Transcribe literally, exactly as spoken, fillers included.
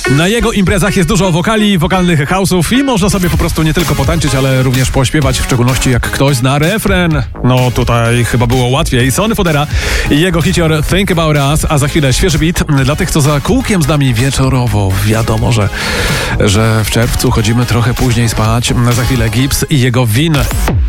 Na jego imprezach jest dużo wokali, wokalnych house'ów i można sobie po prostu nie tylko potańczyć, ale również pośpiewać, w szczególności jak ktoś zna refren. No tutaj chyba było łatwiej. Sonny Fodera i jego hicior Think About Us, a za chwilę świeży beat dla tych, co za kółkiem z nami wieczorowo. Wiadomo, że, że w czerwcu chodzimy trochę później spać. Za chwilę Gibbs i jego Win.